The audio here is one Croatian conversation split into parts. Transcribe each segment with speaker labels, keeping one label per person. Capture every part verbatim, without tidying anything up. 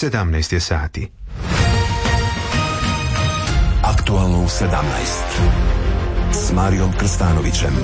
Speaker 1: sedamnaest je sati.
Speaker 2: Aktualno u sedamnaest s Marijom Krstanovićem.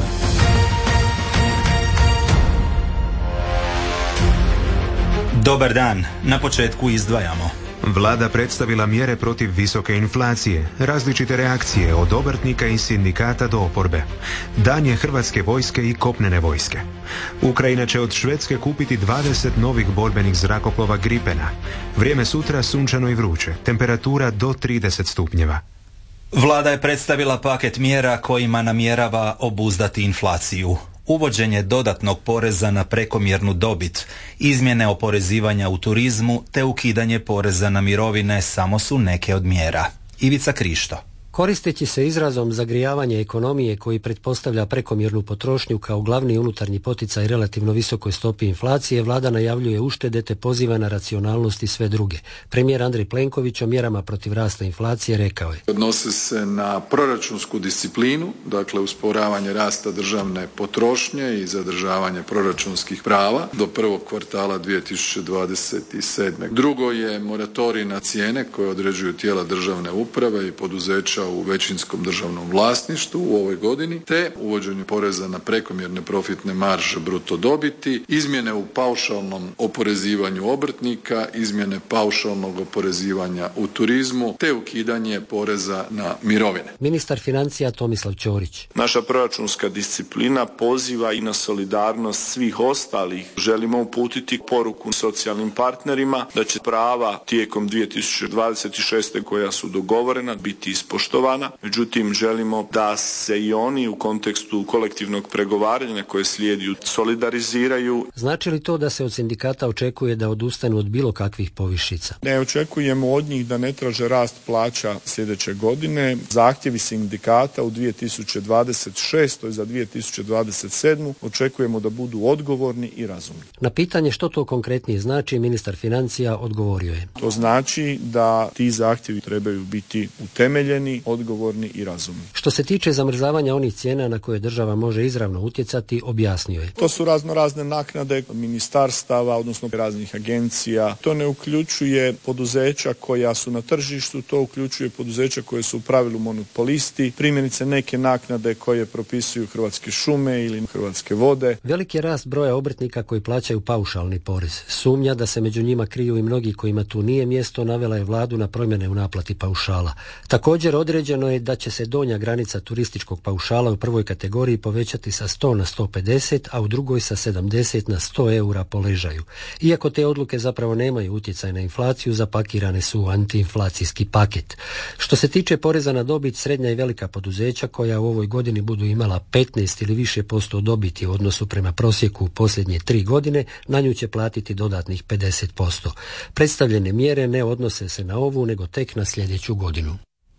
Speaker 3: Dobar dan, na početku izdvajamo.
Speaker 1: Vlada predstavila mjere protiv visoke inflacije, različite reakcije od obrtnika i sindikata do oporbe. Dan je Hrvatske vojske i kopnene vojske. Ukrajina će od Švedske kupiti dvadeset novih borbenih zrakoplova Gripena. Vrijeme sutra sunčano i vruće, temperatura do trideset stupnjeva.
Speaker 3: Vlada je predstavila paket mjera kojima namjerava obuzdati inflaciju. Uvođenje dodatnog poreza na prekomjernu dobit, izmjene oporezivanja u turizmu te ukidanje poreza na mirovine samo su neke od mjera. Ivica Krišto.
Speaker 4: Koristeći se izrazom zagrijavanje ekonomije koji pretpostavlja prekomjernu potrošnju kao glavni unutarnji poticaj relativno visokoj stopi inflacije, vlada najavljuje uštede te poziva na racionalnost i sve druge. Premijer Andrej Plenković o mjerama protiv rasta inflacije rekao je:
Speaker 5: Odnose se na proračunsku disciplinu, dakle usporavanje rasta državne potrošnje i zadržavanje proračunskih prava do prvog kvartala dvije tisuće dvadeset sedme. Drugo je moratorij na cijene koje određuju tijela državne uprave i poduzeća u većinskom državnom vlasništvu u ovoj godini, te uvođenje poreza na prekomjerne profitne marže bruto dobiti, izmjene u paušalnom oporezivanju obrtnika, izmjene paušalnog oporezivanja u turizmu, te ukidanje poreza na mirovine.
Speaker 4: Ministar financija Tomislav Ćorić.
Speaker 6: Naša proračunska disciplina poziva i na solidarnost svih ostalih. Želimo uputiti poruku socijalnim partnerima da će prava tijekom dvije tisuće dvadeset šeste koja su dogovorena biti ispoštovana. Međutim, želimo da se i oni u kontekstu kolektivnog pregovaranja koje slijedi solidariziraju.
Speaker 4: Znači li to da se od sindikata očekuje da odustanu od bilo kakvih povišica?
Speaker 6: Ne očekujemo od njih da ne traže rast plaća sljedeće godine. Zahtjevi sindikata u dvije tisuće dvadeset šestoj za dvije tisuće dvadeset sedmu očekujemo da budu odgovorni i razumni.
Speaker 4: Na pitanje što to konkretnije znači, ministar financija odgovorio je:
Speaker 6: To znači da ti zahtjevi trebaju biti utemeljeni, odgovorni i razumni.
Speaker 4: Što se tiče zamrzavanja onih cijena na koje država može izravno utjecati, objasnio je:
Speaker 6: To su razno razne naknade ministarstava, odnosno raznih agencija. To ne uključuje poduzeća koja su na tržištu, to uključuje poduzeća koje su u pravilu monopolisti, primjerice neke naknade koje propisuju Hrvatske šume ili Hrvatske vode.
Speaker 4: Veliki je rast broja obrtnika koji plaćaju paušalni porez. Sumnja da se među njima kriju i mnogi kojima tu nije mjesto navela je vladu na promjene u naplati paušala. Također određeno je da će se donja granica turističkog paušala u prvoj kategoriji povećati sa sto na sto pedeset, a u drugoj sa sedamdeset na sto eura po ležaju. Iako te odluke zapravo nemaju utjecaj na inflaciju, zapakirane su u antiinflacijski paket. Što se tiče poreza na dobit, srednja i velika poduzeća koja u ovoj godini budu imala petnaest ili više posto dobiti u odnosu prema prosjeku u posljednje tri godine, na nju će platiti dodatnih pedeset posto. Predstavljene mjere ne odnose se na ovu, nego tek na sljedeću godinu.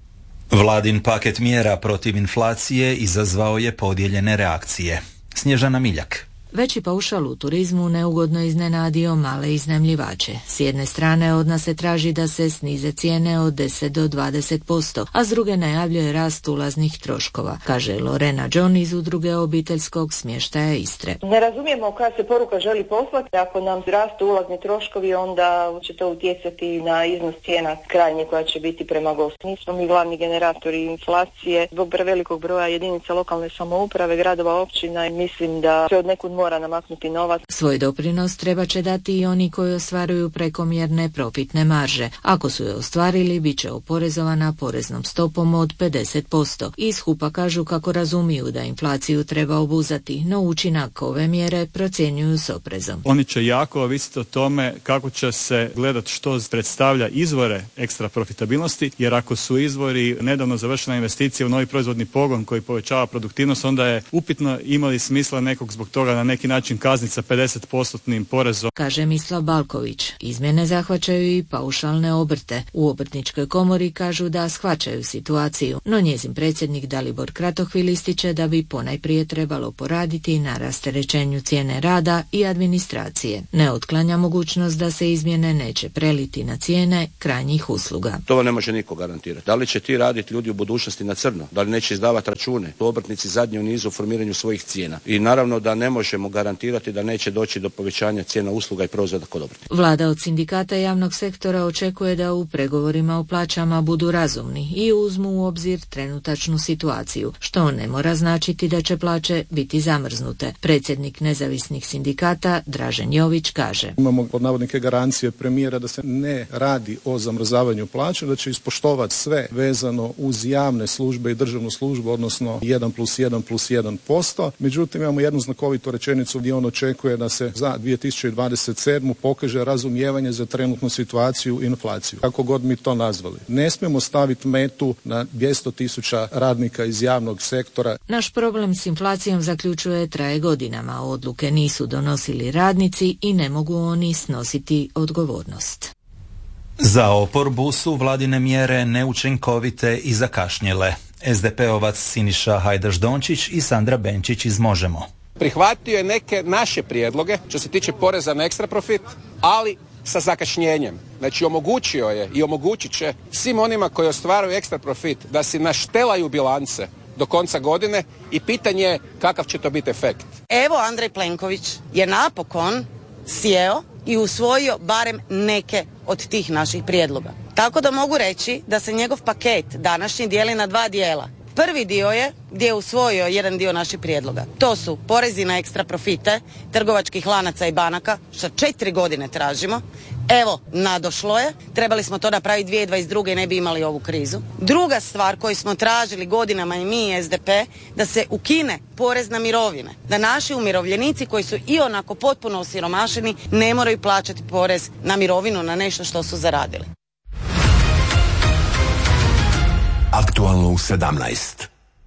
Speaker 3: Vladin paket mjera protiv inflacije izazvao je podijeljene reakcije. Snježana Miljak.
Speaker 7: Veći paušal u turizmu neugodno iznenadio male iznajmljivače. S jedne strane od nas se traži da se snize cijene od deset do dvadeset posto, a s druge najavljuje rast ulaznih troškova, kaže Lorena John iz udruge obiteljskog smještaja Istre.
Speaker 8: Ne razumijemo koja se poruka želi poslati. Ako nam rastu ulazni troškovi, onda će to utjecati na iznos cijena krajnje koja će biti prema gostu. Nismo mi glavni generatori inflacije. Zbog velikog broja jedinica lokalne samouprave, gradova, općina, i mislim da se od nekud mora namaknuti novac.
Speaker 7: Svoj doprinos treba će dati i oni koji ostvaruju prekomjerne profitne marže. Ako su je ostvarili, bit će oporezovana poreznom stopom od pedeset posto. Iz Hupa kažu kako razumiju da inflaciju treba obuzati, no učinak ove mjere procjenjuju s oprezom.
Speaker 9: Oni će jako ovisiti o tome kako će se gledati što predstavlja izvore ekstra profitabilnosti, jer ako su izvori nedavno završena investicija u novi proizvodni pogon koji povećava produktivnost, onda je upitno imali smisla nekog zbog toga na neki način kazniti sa pedeset postotnim porezom.
Speaker 7: Kaže Mislav Balković. Izmjene zahvaćaju i paušalne obrte. U obrtničkoj komori kažu da shvaćaju situaciju, no njezin predsjednik Dalibor Kratohvil ističe da bi ponajprije trebalo poraditi na rasterećenju cijene rada i administracije. Ne otklanja mogućnost da se izmjene neće preliti na cijene krajnjih usluga.
Speaker 10: To ne može niko garantirati. Da li će ti raditi ljudi u budućnosti na crno? Da li neće izdavati račune? Obrtnici zadnji u nizu u formiranju svojih cijena. I naravno da ne može možemo garantirati da neće doći do povećanja cijena usluga i proizvoda kod obrtnika.
Speaker 7: Vlada od sindikata javnog sektora očekuje da u pregovorima o plaćama budu razumni i uzmu u obzir trenutačnu situaciju, što ne mora značiti da će plaće biti zamrznute. Predsjednik nezavisnih sindikata Dražen Jović kaže:
Speaker 11: Imamo pod navodnike garancije premijera da se ne radi o zamrzavanju plaća, da će ispoštovati sve vezano uz javne službe i državnu službu, odnosno jedan plus jedan plus jedan posto. Međutim, imamo jednu znakovitu rečenicu gdje on očekuje da se za dvije tisuće dvadeset sedmu pokaže razumijevanje za trenutnu situaciju i inflaciju. Kako god mi to nazvali. Ne smijemo staviti metu na dvjesto tisuća radnika iz javnog sektora.
Speaker 7: Naš problem s inflacijom, zaključuje, traje godinama. Odluke nisu donosili radnici i ne mogu oni snositi odgovornost.
Speaker 3: Za oporbu su vladine mjere neučinkovite i zakašnjele. es de pe ovac Siniša Hajdaš Dončić i Sandra Benčić iz Možemo.
Speaker 12: Prihvatio je neke naše prijedloge što se tiče poreza na ekstra profit, ali sa zakašnjenjem. Znači omogućio je i omogućit će svim onima koji ostvaruju ekstra profit da si naštelaju bilance do konca godine i pitanje je kakav će to biti efekt.
Speaker 13: Evo, Andrej Plenković je napokon sjeo i usvojio barem neke od tih naših prijedloga. Tako da mogu reći da se njegov paket današnji dijeli na dva dijela. Prvi dio je gdje je usvojio jedan dio naših prijedloga. To su porezi na ekstra profite trgovačkih lanaca i banaka, što četiri godine tražimo. Evo, nadošlo je. Trebali smo to napraviti dvije tisuće dvadeset druge i ne bi imali ovu krizu. Druga stvar koju smo tražili godinama i mi i es de pe, da se ukine porez na mirovine. Da naši umirovljenici koji su i onako potpuno osiromašeni ne moraju plaćati porez na mirovinu, na nešto što su zaradili.
Speaker 2: Aktualno u sedamnaest.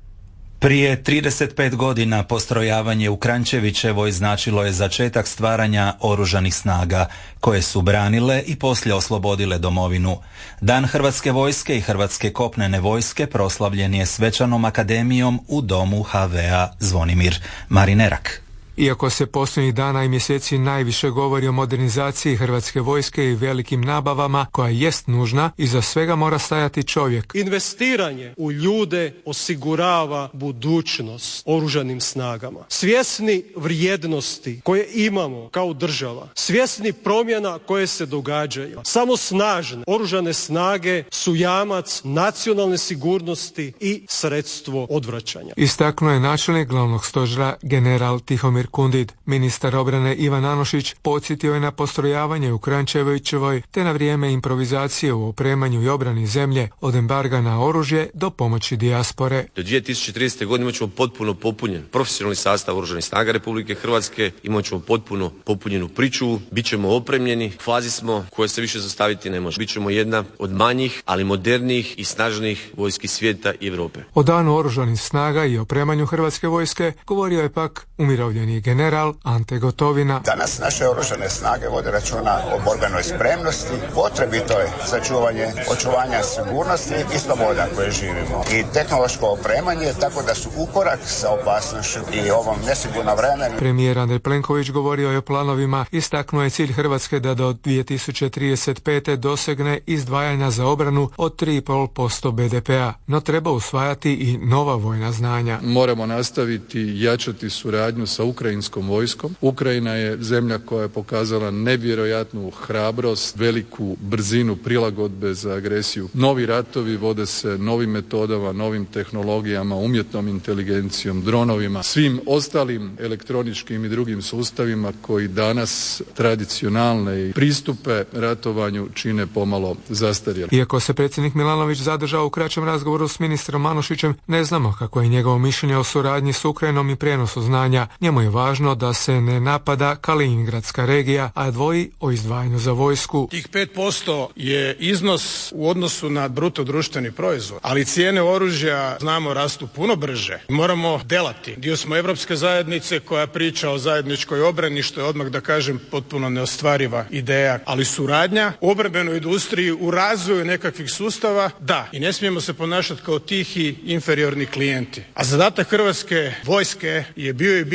Speaker 3: Prije trideset pet godina postrojavanje u Kranjčevićevoj značilo je začetak stvaranja oružanih snaga, koje su branile i poslije oslobodile domovinu. Dan Hrvatske vojske i Hrvatske kopnene vojske proslavljen je svečanom akademijom u domu ha ve a Zvonimir. Marinerak.
Speaker 14: Iako se posljednjih dana i mjeseci najviše govori o modernizaciji Hrvatske vojske i velikim nabavama, koja jest nužna, iza svega mora stajati čovjek.
Speaker 15: Investiranje u ljude osigurava budućnost oružanim snagama. Svjesni vrijednosti koje imamo kao država, svjesni promjena koje se događaju, samo snažne oružane snage su jamac nacionalne sigurnosti i sredstvo odvraćanja.
Speaker 14: Istaknuo je načelnik glavnog stožera general Tihomir Kundid. Ministar obrane Ivan Anušić podsjetio je na postrojavanje u Kranjčevićevoj te na vrijeme improvizacije u opremanju i obrani zemlje, od embarga na oružje do pomoći dijaspore.
Speaker 16: Do dvije tisuće tridesete. godine imat ćemo potpuno popunjen profesionalni sastav oružanih snaga Republike Hrvatske, imat ćemo potpuno popunjenu pričuvu, bit ćemo opremljeni, u fazi smo koje se više zastaviti ne može. Bićemo jedna od manjih, ali modernijih i snažnijih vojski svijeta i Europe.
Speaker 14: O danu oružanih snaga i opremanju Hrvatske vojske govorio je pak umirovljeni general Ante Gotovina.
Speaker 17: Danas naše oružane snage vode računa o borbenoj spremnosti, potrebito je sačuvanje, očuvanja sigurnosti i sloboda koje živimo. I tehnološko opremanje, tako da su ukorak sa opasnošću i ovom nesigurnom vremenu. Premijer
Speaker 14: Andrej Plenković govorio je o planovima, istaknuo je cilj Hrvatske da do dvije tisuće trideset pete. dosegne izdvajanja za obranu od tri zarez pet posto be de pe a, no treba usvajati i nova vojna znanja.
Speaker 5: Moramo nastaviti i jačati suradnju sa ukrajinskom vojskom. Ukrajina je zemlja koja je pokazala nevjerojatnu hrabrost, veliku brzinu prilagodbe za agresiju. Novi ratovi vode se novim metodama, novim tehnologijama, umjetnom inteligencijom, dronovima, svim ostalim elektroničkim i drugim sustavima koji danas tradicionalne pristupe ratovanju čine pomalo zastarjeli.
Speaker 14: Iako se predsjednik Milanović zadržao u kraćem razgovoru s ministrom Anušićem, ne znamo kako je njegovo mišljenje o suradnji s Ukrajinom i prijenosu znanja. Njemu je važno da se ne napada Kaliningradska regija, a dvoji o izdvajanju za vojsku.
Speaker 15: Tih pet posto je iznos u odnosu na bruto društveni proizvod, ali cijene oružja, znamo, rastu puno brže. Moramo delati. Dio smo Europske zajednice koja priča o zajedničkoj obrani, što je odmah da kažem potpuno neostvariva ideja, ali suradnja u obrambenoj industriji, u razvoju nekakvih sustava, da. I ne smijemo se ponašati kao tihi inferiorni klijenti. A zadatak Hrvatske vojske je bio i bit će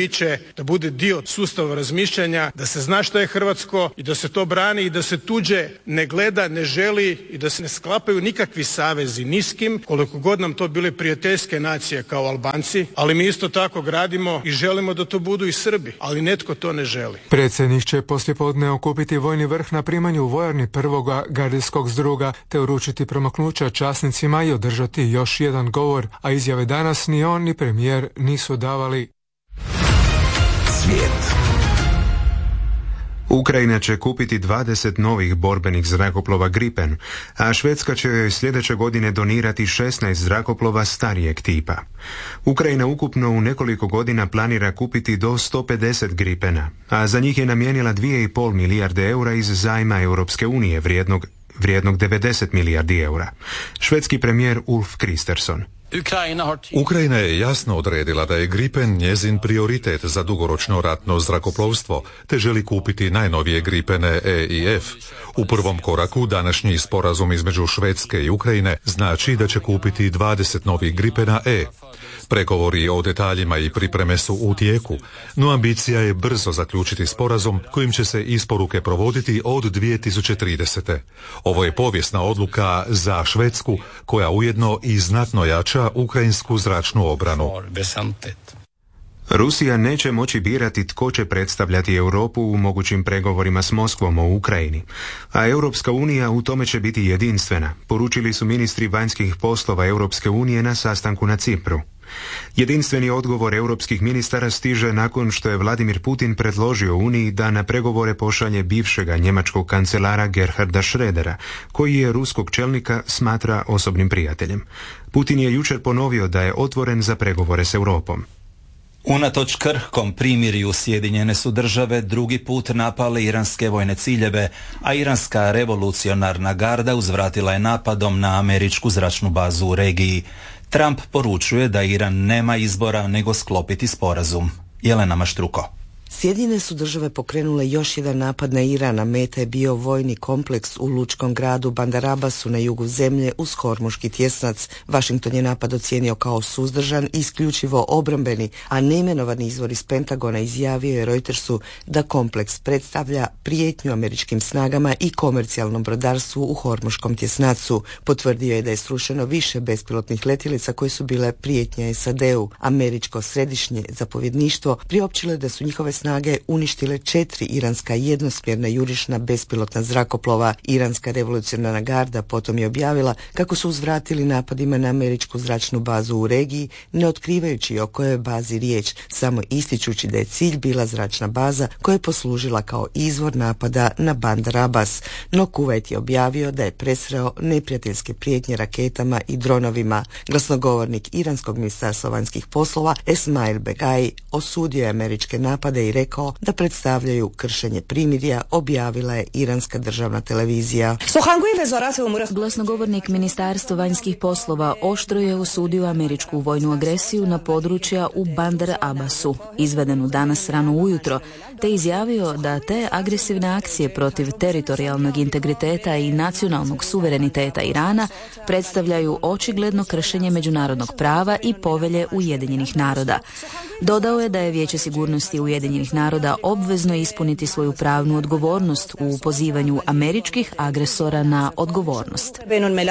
Speaker 15: da bude dio sustava razmišljanja, da se zna što je hrvatsko i da se to brani i da se tuđe ne gleda, ne želi i da se ne sklapaju nikakvi savezi ni s kim, koliko god nam to bile prijateljske nacije kao Albanci, ali mi isto tako gradimo i želimo da to budu i Srbi, ali netko to ne želi.
Speaker 14: Predsjednik će poslijepodne okupiti vojni vrh na primanju u vojarni prvoga gardijskog zdruga te uručiti promaknuća časnicima i održati još jedan govor, a izjave danas ni on ni premijer nisu davali.
Speaker 2: Svijet.
Speaker 1: Ukrajina će kupiti dvadeset novih borbenih zrakoplova Gripen, a Švedska će joj sljedeće godine donirati šesnaest zrakoplova starijeg tipa. Ukrajina ukupno u nekoliko godina planira kupiti do sto pedeset Gripena, a za njih je namijenila dvije i pol milijarde eura iz zajma Europske unije vrijednog, vrijednog devedeset milijardi eura. Švedski premijer Ulf Kristersson.
Speaker 18: Ukrajina je jasno odredila da je Gripen njezin prioritet za dugoročno ratno zrakoplovstvo, te želi kupiti najnovije Gripene E i F. U prvom koraku današnji sporazum između Švedske i Ukrajine znači da će kupiti dvadeset novih Gripena E. Pregovori o detaljima i pripreme su u tijeku, no ambicija je brzo zaključiti sporazum kojim će se isporuke provoditi od dvije tisuće tridesete. Ovo je povijesna odluka za Švedsku, koja ujedno i znatno jača ukrajinsku zračnu obranu.
Speaker 1: Rusija neće moći birati tko će predstavljati Europu u mogućim pregovorima s Moskvom o Ukrajini, a Europska unija u tome će biti jedinstvena, poručili su ministri vanjskih poslova Europske unije na sastanku na Cipru. Jedinstveni odgovor europskih ministara stiže nakon što je Vladimir Putin predložio Uniji da na pregovore pošalje bivšega njemačkog kancelara Gerharda Schrödera, koji je ruskog čelnika smatra osobnim prijateljem. Putin je jučer ponovio da je otvoren za pregovore s Europom.
Speaker 3: Unatoč krhkom primirju Sjedinjene su države drugi put napale iranske vojne ciljeve, a iranska revolucionarna garda uzvratila je napadom na američku zračnu bazu u regiji. Trump poručuje da Iran nema izbora nego sklopiti sporazum. Jelena Maštruko.
Speaker 19: Sjedinjene su države pokrenule još jedan napad na Iran, a meta je bio vojni kompleks u lučkom gradu Bandar Abbasu na jugu zemlje uz Hormuški tjesnac. Washington je napad ocijenio kao suzdržan i isključivo obrambeni, a neimenovani izvor iz Pentagona izjavio je Reutersu da kompleks predstavlja prijetnju američkim snagama i komercijalnom brodarstvu u Hormuškom tjesnacu. Potvrdio je da je srušeno više bespilotnih letjelica koje su bile prijetnja S A D-u. Američko središnje zapovjedništvo priopćilo je da su njihove snage uništile četiri iranska jednosmjerna jurišna bespilotna zrakoplova. Iranska revolucionarna garda potom je objavila kako su uzvratili napadima na američku zračnu bazu u regiji, ne otkrivajući o kojoj bazi riječ, samo ističući da je cilj bila zračna baza koja je poslužila kao izvor napada na Bandar Abbas. No Kuvajt je objavio da je presreo neprijateljske prijetnje raketama i dronovima. Glasnogovornik iranskog ministarstva vanjskih poslova Esmail Begai osudio je američke napade i rekao da predstavljaju kršenje primirja, objavila je iranska državna televizija.
Speaker 20: Glasnogovornik Ministarstva vanjskih poslova oštro je osudio američku vojnu agresiju na područja u Bandar Abbasu, izvedenu danas rano ujutro, te izjavio da te agresivne akcije protiv teritorijalnog integriteta i nacionalnog suvereniteta Irana predstavljaju očigledno kršenje međunarodnog prava i povelje Ujedinjenih naroda. Dodao je da je Vijeće sigurnosti Ujedinjenih naroda obvezno ispuniti svoju pravnu odgovornost u pozivanju američkih agresora na odgovornost.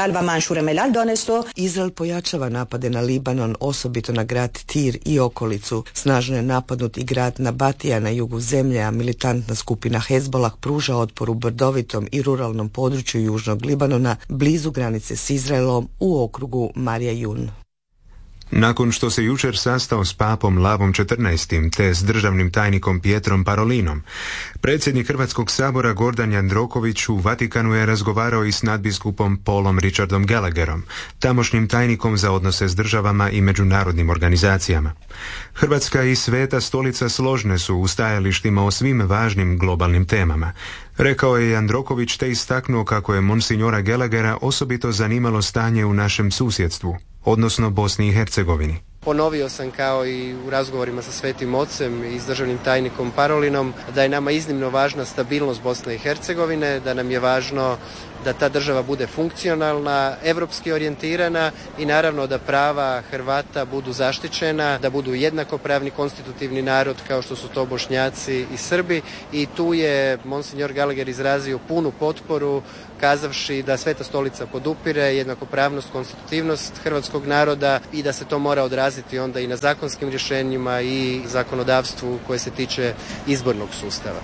Speaker 19: Izrael pojačava napade na Libanon, osobito na grad Tir i okolicu. Snažno je napadnut i grad Nabatija na jugu zemlje, a militantna skupina Hezbollah pruža otpor u brdovitom i ruralnom području južnog Libanona, blizu granice s Izraelom u okrugu Marija Jun.
Speaker 1: Nakon što se jučer sastao s papom Lavom četrnaestim te s državnim tajnikom Pietrom Parolinom, predsjednik Hrvatskog sabora Gordan Jandroković u Vatikanu je razgovarao i s nadbiskupom Paulom Richardom Gallagherom, tamošnjim tajnikom za odnose s državama i međunarodnim organizacijama. Hrvatska i Sveta stolica složne su u stajalištima o svim važnim globalnim temama, rekao je Jandroković, te istaknuo kako je monsignora Gallaghera osobito zanimalo stanje u našem susjedstvu, odnosno Bosni i Hercegovini.
Speaker 21: Ponovio sam kao i u razgovorima sa Svetim Ocem i s državnim tajnikom Parolinom da je nama iznimno važna stabilnost Bosne i Hercegovine, da nam je važno da ta država bude funkcionalna, evropski orijentirana i naravno da prava Hrvata budu zaštićena, da budu jednakopravni konstitutivni narod kao što su to Bošnjaci i Srbi i tu je Monsignor Gallagher izrazio punu potporu kazavši da Sveta Stolica podupire jednakopravnost, konstitutivnost hrvatskog naroda i da se to mora odraziti onda i na zakonskim rješenjima i zakonodavstvu koje se tiče izbornog sustava.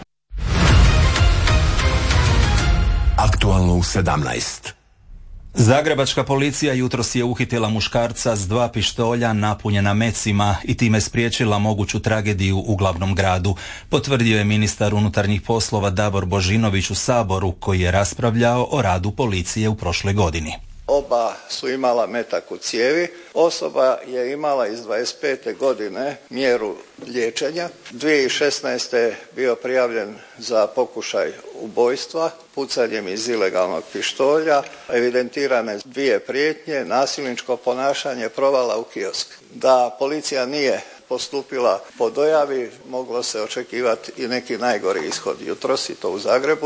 Speaker 2: Aktualno u sedamnaest.
Speaker 3: Zagrebačka policija jutros je uhitila muškarca s dva pištolja napunjena mecima i time spriječila moguću tragediju u glavnom gradu, potvrdio je ministar unutarnjih poslova Davor Božinović u Saboru koji je raspravljao o radu policije u prošloj godini.
Speaker 22: Oba su imala metak u cijevi. Osoba je imala iz dvadeset pete godine mjeru liječenja. dvije tisuće šesnaeste. je bio prijavljen za pokušaj ubojstva pucanjem iz ilegalnog pištolja. Evidentirane dvije prijetnje, nasilničko ponašanje, provala u kiosk. Da policija nije postupila po dojavi, moglo se očekivati i neki najgori ishod. Jutros i to u Zagrebu.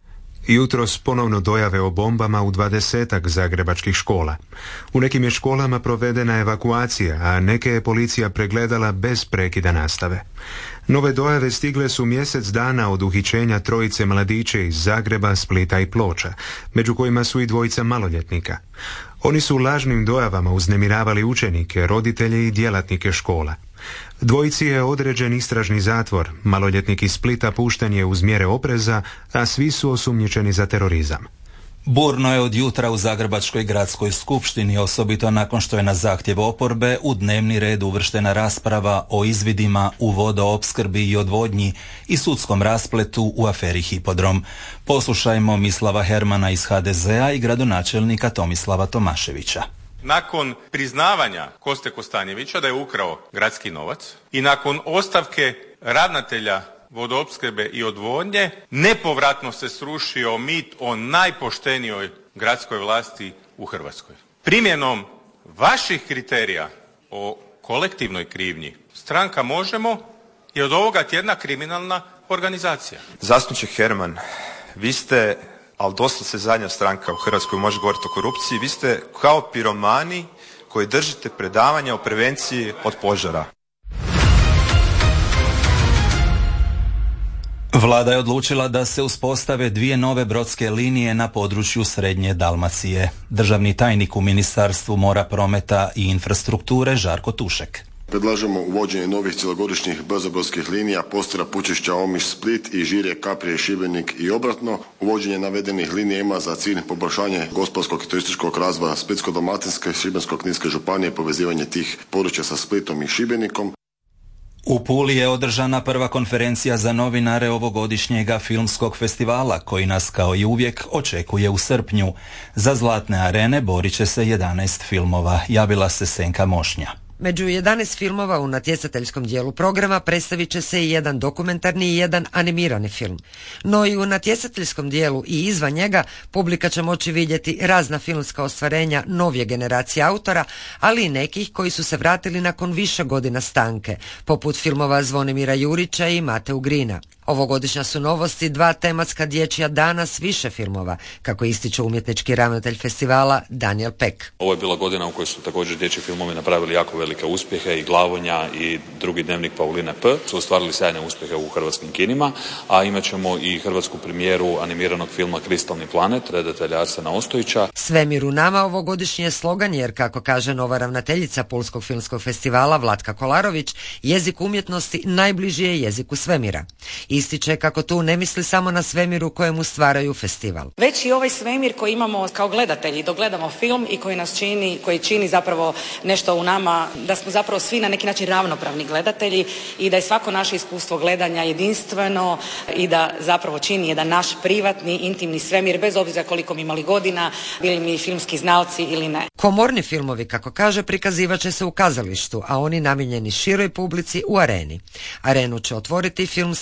Speaker 1: Jutros ponovno dojave o bombama u dvadesetak zagrebačkih škola. U nekim je školama provedena evakuacija, a neke je policija pregledala bez prekida nastave. Nove dojave stigle su mjesec dana od uhićenja trojice mladića iz Zagreba, Splita i Ploča, među kojima su i dvojica maloljetnika. Oni su lažnim dojavama uznemiravali učenike, roditelje i djelatnike škola. Dvojici je određen istražni zatvor, maloljetnik iz Splita pušten je uz mjere opreza, a svi su osumnjičeni za terorizam.
Speaker 3: Burno je od jutra u Zagrebačkoj gradskoj skupštini, osobito nakon što je na zahtjev oporbe u dnevni red uvrštena rasprava o izvidima u vodoopskrbi i odvodnji i sudskom raspletu u aferi Hipodrom. Poslušajmo Mislava Hermana iz ha de zea i gradonačelnika Tomislava Tomaševića.
Speaker 23: Nakon priznavanja Koste Kostanjevića da je ukrao gradski novac i nakon ostavke ravnatelja vodoopskrbe i odvodnje, nepovratno se srušio mit o najpoštenijoj gradskoj vlasti u Hrvatskoj. Primjenom vaših kriterija o kolektivnoj krivnji, stranka Možemo je od ovoga tjedna kriminalna organizacija.
Speaker 24: Zastupniče Herman, vi ste, ali dosta se zadnja stranka u Hrvatskoj može govoriti o korupciji, vi ste kao piromani koji držite predavanja o prevenciji od požara.
Speaker 3: Vlada je odlučila da se uspostave dvije nove brodske linije na području Srednje Dalmacije. Državni tajnik u Ministarstvu mora, prometa i infrastrukture Žarko Tušek.
Speaker 25: Predlažemo uvođenje novih cjelogodišnjih brzobrodskih linija Postira, Pučišća, Omiš, Split i Žirje, Kaprije, Šibenik i obratno. Uvođenje navedenih linija ima za cilj poboljšanje gospodarskog i turističkog razvoja Splitsko-dalmatinske, Šibensko-kninske županije, povezivanje tih područja sa Splitom i Šibenikom.
Speaker 3: U Puli je održana prva konferencija za novinare ovogodišnjega filmskog festivala koji nas kao i uvijek očekuje u srpnju. Za Zlatne arene borit će se jedanaest filmova, javila se Senka Mošnja.
Speaker 26: Među jedanaest filmova u natjecateljskom dijelu programa predstavit će se i jedan dokumentarni i jedan animirani film. No i u natjecateljskom dijelu i izvan njega publika će moći vidjeti razna filmska ostvarenja novije generacije autora, ali i nekih koji su se vratili nakon više godina stanke, poput filmova Zvonimira Jurića i Mate Ugrina. Ovogodišnja su novosti dva tematska dječja dana s više filmova, kako ističe umjetnički ravnatelj festivala Daniel Pek.
Speaker 27: Ovo je bila godina u kojoj su također dječji filmovi napravili jako velike uspjehe, i Glavonja i Drugi dnevnik Pauline P. su ostvarili sjajne uspjehe u hrvatskim kinima, a imat ćemo i hrvatsku premijeru animiranog filma Kristalni planet, redatelja Arsena Ostojića.
Speaker 26: Svemir u nama ovogodišnji je slogan, jer kako kaže nova ravnateljica Pulskog filmskog festivala Vlatka Kolarović, jezik umjetnosti najbliži je jeziku svemira. Ističe kako tu ne misli samo na svemir u kojemu stvaraju festival.
Speaker 28: Već i ovaj svemir koji imamo kao gledatelji, dok gledamo film i koji nas čini, koji čini zapravo nešto u nama, da smo zapravo svi na neki način ravnopravni gledatelji i da je svako naše iskustvo gledanja jedinstveno i da zapravo čini jedan naš privatni, intimni svemir, bez obzira koliko mi imali godina, bili mi filmski znalci ili ne.
Speaker 26: Komorni filmovi, kako kaže, prikazivat će se u kazalištu, a oni namijenjeni široj publici u areni. Arenu će otvoriti film Svadba,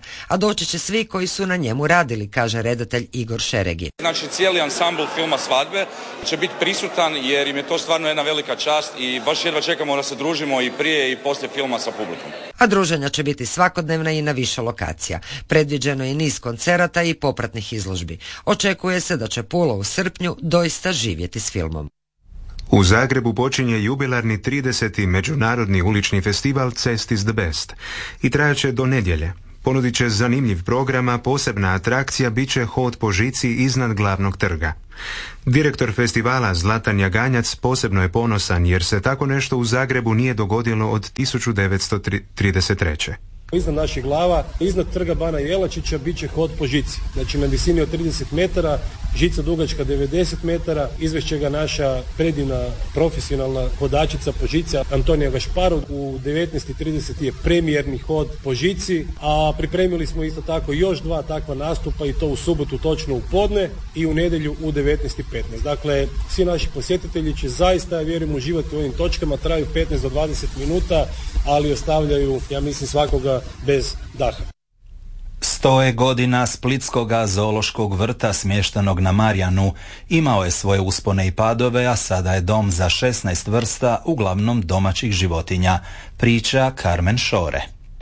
Speaker 26: a doći će svi koji su na njemu radili, kaže redatelj Igor Šeregi.
Speaker 4: Znači cijeli ansambl filma Svadbe će biti prisutan jer im je to stvarno jedna velika čast i baš jedva čekamo da se družimo i prije i poslije filma sa publikom.
Speaker 26: A druženja će biti svakodnevna i na više lokacija. Predviđeno je niz koncerata i popratnih izložbi. Očekuje se da će Pula u srpnju doista živjeti s filmom.
Speaker 1: U Zagrebu počinje jubilarni trideseti međunarodni ulični festival Cest is the Best i trajaće do nedjelje. Ponudit će zanimljiv program, a posebna atrakcija bit će hod po žici iznad glavnog trga. Direktor festivala Zlatan Jaganjac posebno je ponosan jer se tako nešto u Zagrebu nije dogodilo od tisuću devetsto trideset treće.
Speaker 6: Iznad naših glava, iznad trga Bana Jelačića bit će hod po žici. Znači na visini od trideset metara, žica dugačka devedeset metara, izvešće ga naša predivna profesionalna hodačica po žici Antonija Gašparov. U devetnaest i trideset je premijerni hod po žici, a pripremili smo isto tako još dva takva nastupa i to u subotu točno u podne i u nedjelju u devetnaest i petnaest. Dakle, svi naši posjetitelji će zaista, ja vjerujem, uživati u ovim točkama, traju petnaest do dvadeset minuta, ali ostavljaju, ja mislim, svakoga bez daha.
Speaker 3: Sto je godina Splitskoga zoološkog vrta smještenog na Marjanu. Imao je svoje uspone i padove, a sada je dom za šesnaest vrsta, uglavnom domaćih životinja. Priča Carmen Šore.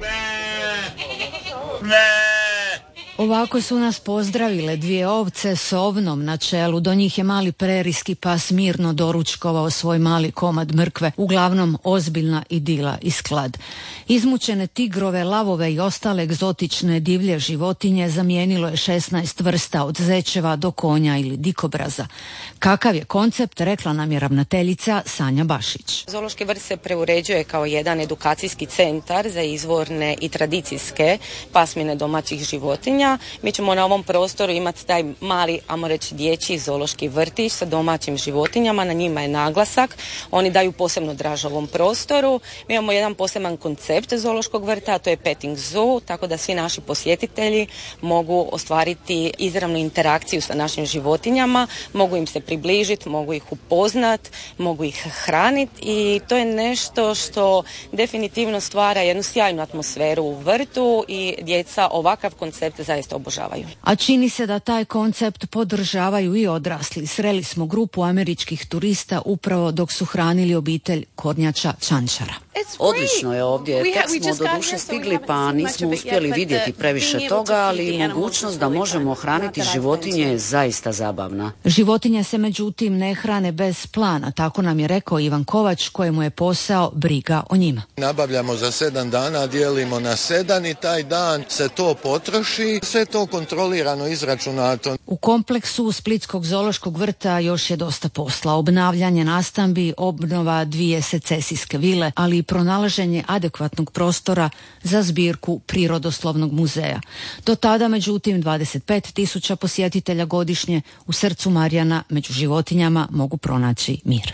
Speaker 7: Ovako su nas pozdravile dvije ovce s ovnom na čelu. Do njih je mali prerijski pas mirno doručkovao svoj mali komad mrkve, uglavnom ozbiljna idila i sklad. Izmučene tigrove, lavove i ostale egzotične divlje životinje zamijenilo je šesnaest vrsta od zečeva do konja ili dikobraza. Kakav je koncept, rekla nam je ravnateljica Sanja Bašić.
Speaker 8: Zoološki vrt se preuređuje kao jedan edukacijski centar za izvorne i tradicijske pasmine domaćih životinja. Mi ćemo na ovom prostoru imati taj mali, ajmo reći, dječji zoološki vrtić sa domaćim životinjama, na njima je naglasak. Oni daju posebno draž ovom prostoru. Mi imamo jedan poseban koncept zoološkog vrta, a to je petting zoo, tako da svi naši posjetitelji mogu ostvariti izravnu interakciju sa našim životinjama, mogu im se približiti, mogu ih upoznat, mogu ih hraniti i to je nešto što definitivno stvara jednu sjajnu atmosferu u vrtu i djeca ovakav koncept zaista obožavaju.
Speaker 7: A čini se da taj koncept podržavaju i odrasli. Sreli smo grupu američkih turista upravo dok su hranili obitelj kornjača Čančara.
Speaker 9: Odlično je ovdje, tek smo do duše stigli pa nismo uspjeli vidjeti previše toga, ali mogućnost da možemo hraniti životinje je zaista zabavna.
Speaker 7: Životinje se međutim ne hrane bez plana, tako nam je rekao Ivan Kovač, kojemu je posao briga o njima.
Speaker 10: Nabavljamo za sedam dana, dijelimo na sedam i taj dan se to potroši, sve to kontrolirano, izračunato.
Speaker 7: U kompleksu Splitskog zoološkog vrta još je dosta posla. Obnavljanje nastambi, obnova dvije secesijske vile, ali i pronalaženje adekvatnog prostora za zbirku Prirodoslovnog muzeja. Do tada, međutim, dvadeset pet tisuća posjetitelja godišnje u srcu Marjana među životinjama mogu pronaći mir.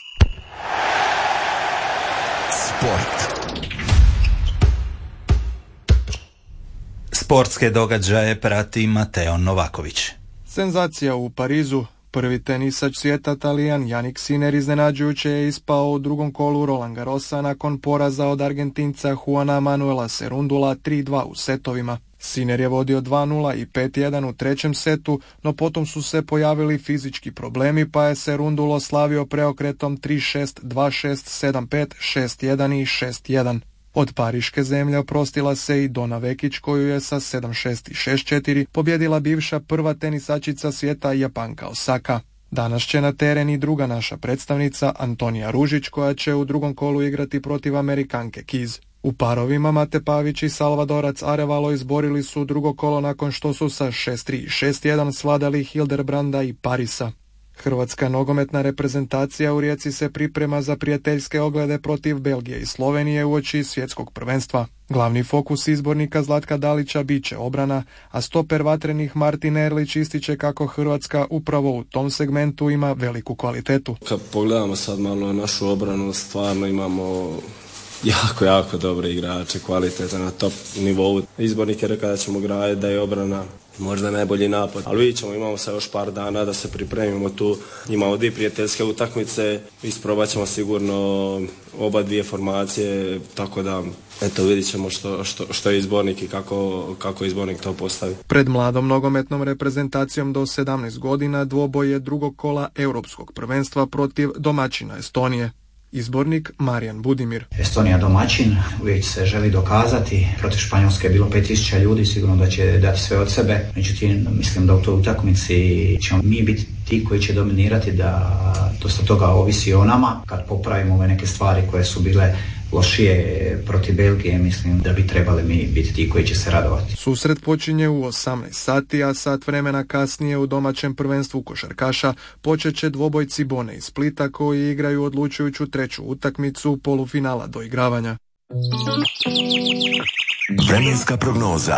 Speaker 2: Sport.
Speaker 3: Sportske događaje prati Mateo Novaković.
Speaker 11: Senzacija u Parizu. Prvi tenisač svijeta, Talijan Jannik Sinner, iznenađujuće je ispao u drugom kolu Roland Garrosa nakon poraza od Argentinca Juana Manuela Cerundula tri dva u setovima. Sinner je vodio dva nula i pet jedan u trećem setu, no potom su se pojavili fizički problemi pa je Cerundulo slavio preokretom tri šest, dva šest, sedam pet, šest jedan i šest jedan. Od pariške zemlje oprostila se i Dona Vekić, koju je sa sedam šest i šest četiri pobjedila bivša prva tenisačica svijeta Japanka Osaka. Danas će na teren i druga naša predstavnica Antonija Ružić, koja će u drugom kolu igrati protiv Amerikanke Kiz. U parovima Mate Pavić i Salvadorac Arevalo izborili su drugo kolo nakon što su sa šest tri i šest jedan svladali Hilderbranda i Parisa. Hrvatska nogometna reprezentacija u Rijeci se priprema za prijateljske oglede protiv Belgije i Slovenije uoči svjetskog prvenstva. Glavni fokus izbornika Zlatka Dalića bit će obrana, a stoper vatrenih Martin Erlić ističe kako Hrvatska upravo u tom segmentu ima veliku kvalitetu.
Speaker 12: Kad pogledamo sad malo našu obranu, stvarno imamo jako, jako dobre igrače, kvalitete na top nivou. Izbornik je rekao da ćemo graditi, da je obrana možda najbolji napad. Ali vidjet ćemo, imamo sad još par dana da se pripremimo tu. Imamo dvije prijateljske utakmice, isprobat ćemo sigurno oba dvije formacije, tako da eto vidjet ćemo što, što, što je izbornik i kako, kako izbornik to postavi.
Speaker 11: Pred mladom nogometnom reprezentacijom do sedamnaest godina dvoboj je drugog kola europskog prvenstva protiv domaćina Estonije. Izbornik Marijan Budimir.
Speaker 5: Estonija domaćin, uvijek se želi dokazati. Protiv Španjolske je bilo pet tisuća ljudi, sigurno da će dati sve od sebe. Međutim, mislim da u toj utakmici ćemo mi biti ti koji će dominirati, da dosta toga ovisi o nama. Kad popravimo ove neke stvari koje su bile lošije protiv Belgije, mislim da bi trebali mi biti ti koji će se radovati.
Speaker 11: Susret počinje u osamnaest sati, a sat vremena kasnije u domaćem prvenstvu košarkaša počet će dvoboj Cibone iz Splita koji igraju odlučujuću treću utakmicu polufinala doigravanja.
Speaker 2: Vremenska prognoza.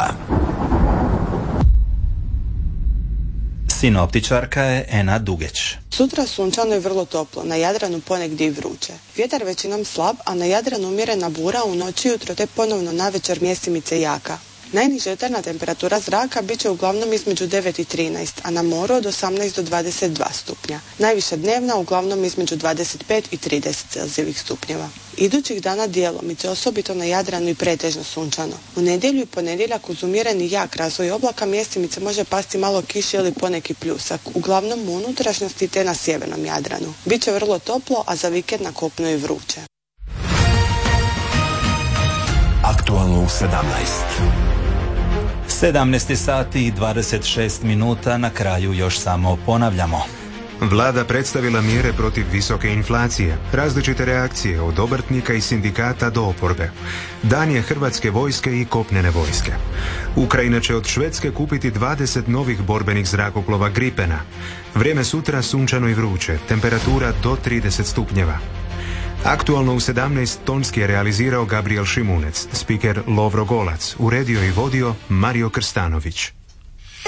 Speaker 3: Sinoptičarka je Ena Dugeć.
Speaker 13: Sutra sunčano i vrlo toplo, na Jadranu ponegdje i vruće. Vjetar većinom slab, a na Jadranu umjerena bura u noći jutro te ponovno navečer mjesimice jaka. Najniža jutarnja temperatura zraka bit će uglavnom između devet i trinaest, a na moru od osamnaest do dvadeset dva stupnja. Najviša dnevna uglavnom između dvadeset pet i trideset celzijevih stupnjeva. Idućih dana djelomice, osobito na Jadranu i pretežno sunčano. U nedjelju i ponedjeljak uz umjereni jak razvoj oblaka mjesimice može pasti malo kiše ili poneki pljusak, uglavnom u unutrašnjosti te na sjevernom Jadranu. Biće vrlo toplo, a za vikend na kopnu i vruće.
Speaker 2: Aktualno u sedamnaest.
Speaker 3: sedamnaest sati i dvadeset šest minuta, na kraju još samo ponavljamo.
Speaker 1: Vlada predstavila mjere protiv visoke inflacije, različite reakcije od obrtnika i sindikata do oporbe. Dan je Hrvatske vojske i kopnene vojske. Ukrajina će od Švedske kupiti dvadeset novih borbenih zrakoplova Gripena. Vrijeme sutra sunčano i vruće, temperatura do trideset stupnjeva. Aktualno u sedamnaest tonski je realizirao Gabriel Šimunec, spiker Lovro Golac, uredio i vodio Mario Krstanović.